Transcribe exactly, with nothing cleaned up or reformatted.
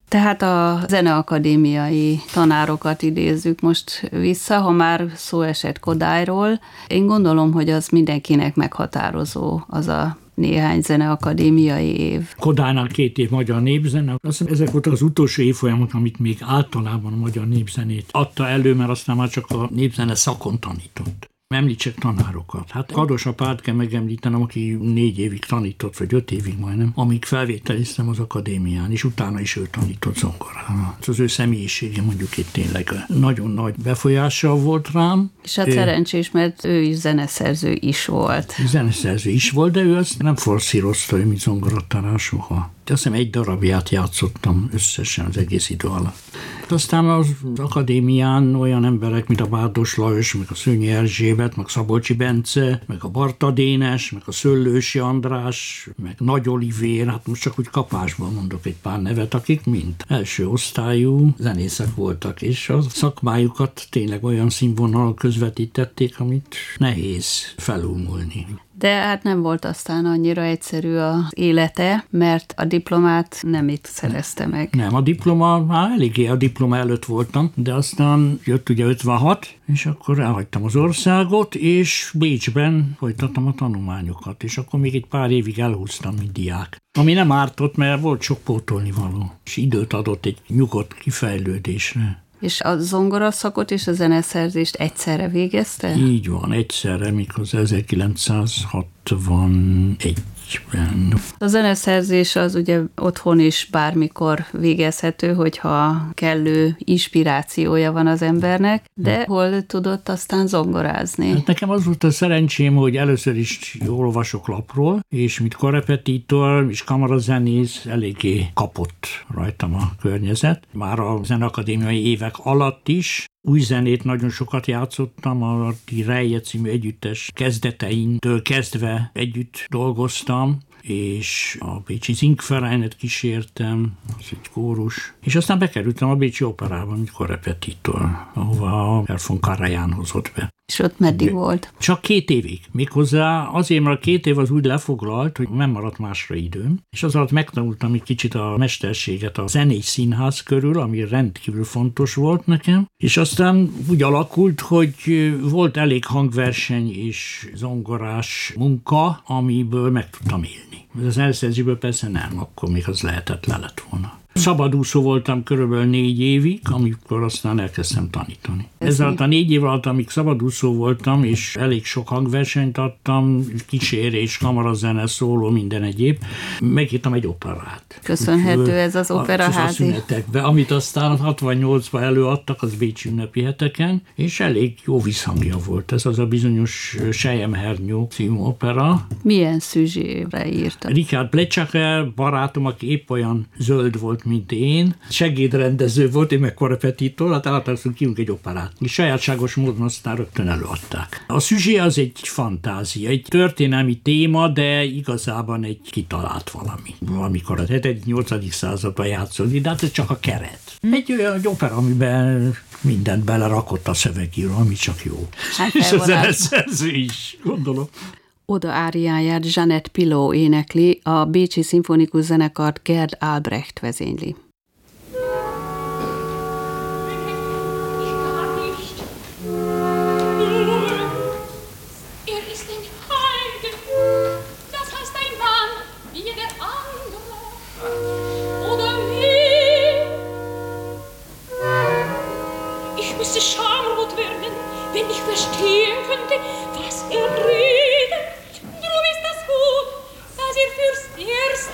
Tehát a zeneakadémiai tanárokat idézzük most vissza, ha már szó esett Kodályról. Én gondolom, hogy az mindenkinek meghatározó az a néhány zeneakadémiai év. Kodálynál két év magyar népzene. Azt hiszem, ezek voltak az utolsó évfolyamok, amit még általában a magyar népzenét adta elő, mert aztán már csak a népzene szakon tanított. Említsek tanárokat. Hát Kados Apát kell megemlítenem, aki négy évig tanított, vagy öt évig majdnem, amíg felvételiztem az akadémián, és utána is ő tanított zongorára. Az ő személyisége mondjuk itt tényleg nagyon nagy befolyással volt rám. És hát szerencsés, mert ő is zeneszerző is volt. Zeneszerző is volt, de ő azt nem forszírozta, ő, mint zongoratanár soha. De azt hiszem egy darabját játszottam összesen az egész idő alatt. Aztán az akadémián olyan emberek, mint a Bárdos Lajos, meg a Szőnyi Erzsébet, meg Szabolcsi Bence, meg a Barta Dénes, meg a Szöllősi András, meg Nagy Olivér, hát most csak úgy kapásban mondok egy pár nevet, akik mind első osztályú zenészek voltak, és a szakmájukat tényleg olyan színvonalon közvetítették, amit nehéz felülmúlni. De hát nem volt aztán annyira egyszerű az élete, mert a diplomát nem itt szerezte meg. Nem, a diploma, már eléggé a diploma előtt voltam, de aztán jött ugye ötvenhat, és akkor elhagytam az országot, és Bécsben folytattam a tanulmányokat, és akkor még egy pár évig elhúztam, mint diák. Ami nem ártott, mert volt sok pótolnivaló, és időt adott egy nyugodt kifejlődésre. És a zongoraszakot és a zeneszerzést egyszerre végezte? Így van, egyszerre, mikor ezerkilencszázhatvanegyben. A zeneszerzés az ugye otthon is bármikor végezhető, hogyha kellő inspirációja van az embernek, de hol tudott aztán zongorázni? Hát nekem az volt a szerencsém, hogy először is jól olvasok lapról, és mint korepetitor és kamarazenész eléggé kapott rajtam a környezet. Már a zeneakadémiai évek alatt is új zenét nagyon sokat játszottam, a Rejje című együttes kezdeteintől kezdve együtt dolgoztam, és a bécsi Singvereinet kísértem, az egy kórus, és aztán bekerültem a bécsi operában, mint korepetitor, ahova a Herr Karajan hozott be. És ott meddig volt? Csak két évig. Méghozzá azért, mert a két év az úgy lefoglalt, hogy nem maradt másra időm, és az alatt megtanultam egy kicsit a mesterséget a zenei színház körül, ami rendkívül fontos volt nekem, és aztán úgy alakult, hogy volt elég hangverseny és zongorás munka, amiből meg tudtam élni. Az elszerzésből persze nem, akkor még az lehetetlen lett volna. Szabadúszó voltam körülbelül négy évig, amikor aztán elkezdtem tanítani. Ez alatt a négy év alatt, amíg szabadúszó voltam, és elég sok hangversenyt adtam, kísérés, kamarazene, szóló, minden egyéb, megírtam egy operát. Köszönhető ez az operaházi. A szünetekbe, amit aztán hatvannyolcban előadtak, az bécsi ünnepi heteken, és elég jó visszhangja volt. Ez az a bizonyos Selyemhernyó című opera. Milyen szüzsére írta? Richard Plechaker barátom, aki épp olyan zöld volt, mint én. Segédrendező volt, én meg korepetitor, hát általában kiunk egy operát. És sajátságos módon aztán rögtön előadták. A szüzsé az egy fantázia, egy történelmi téma, de igazában egy kitalált valami. Amikor a hetedik-nyolcadik században játszódik, de hát ez csak a keret. Egy olyan egy opera, amiben mindent belerakott a szövegíró, ami csak jó. Hát és a zeneszerző is, gondolom. Oda áriáját Jeanette Pillow énekli, a Bécsi Szimfonikus Zenekart Gerd Albrecht vezényli. Ich müsste schamrot werden, wenn ich verstehen könnte, was er redet.